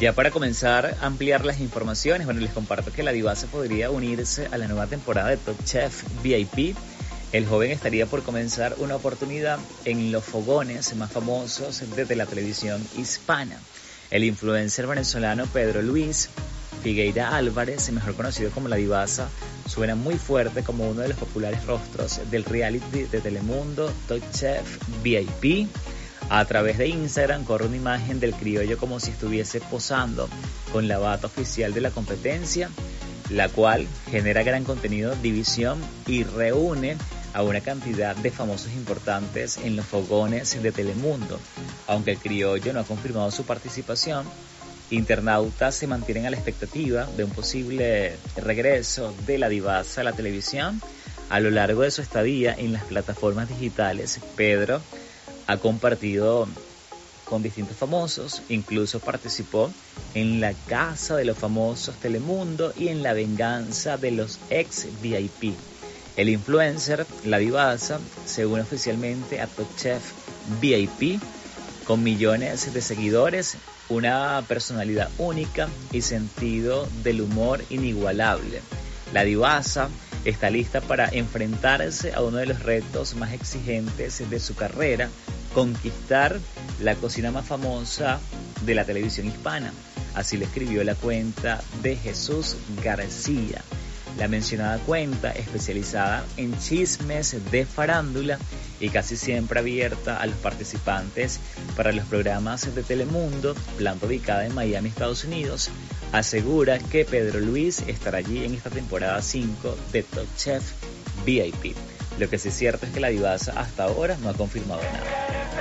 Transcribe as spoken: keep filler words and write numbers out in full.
Ya para comenzar a ampliar las informaciones, bueno, les comparto que la divasa podría unirse a la nueva temporada de Top Chef V I P. El joven estaría por comenzar una oportunidad en los fogones más famosos de la televisión hispana. El influencer venezolano Pedro Luis Figueira Álvarez, mejor conocido como La Divasa, suena muy fuerte como uno de los populares rostros del reality de Telemundo Top Chef V I P. A través de Instagram corre una imagen del criollo como si estuviese posando con la bata oficial de la competencia, la cual genera gran contenido, división y reúne a una cantidad de famosos importantes en los fogones de Telemundo. Aunque el criollo no ha confirmado su participación, internautas se mantienen a la expectativa de un posible regreso de La Divasa a la televisión. A lo largo de su estadía en las plataformas digitales, Pedro ha compartido con distintos famosos, incluso participó en La Casa de los Famosos Telemundo y en La Venganza de los Ex V I P. El influencer La Divasa se une oficialmente a Top Chef V I P con millones de seguidores, una personalidad única y sentido del humor inigualable. La Divasa está lista para enfrentarse a uno de los retos más exigentes de su carrera, conquistar la cocina más famosa de la televisión hispana. Así le escribió la cuenta de Jesús García. La mencionada cuenta, especializada en chismes de farándula y casi siempre abierta a los participantes para los programas de Telemundo, planta ubicada en Miami, Estados Unidos, asegura que Pedro Luis estará allí en esta temporada cinco de Top Chef V I P. Lo que sí es cierto es que La Divasa hasta ahora no ha confirmado nada.